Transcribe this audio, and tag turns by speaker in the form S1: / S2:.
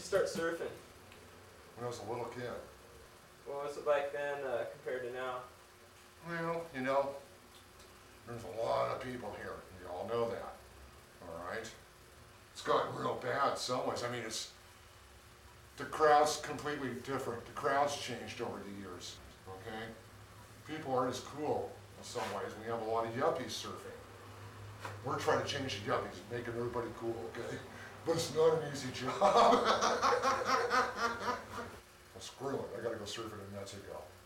S1: start surfing?
S2: When I was a little kid.
S1: What was it back then compared to now?
S2: Well, you know, there's a lot of people here. You all know that. All right? It's gotten real bad in some ways. I mean, the crowd's completely different. The crowd's changed over the years. Okay? People aren't as cool in some ways. We have a lot of yuppies surfing. We're trying to change the yuppies, making everybody cool, okay? But it's not an easy job. Well, screw it. I gotta go surfing in Mexico.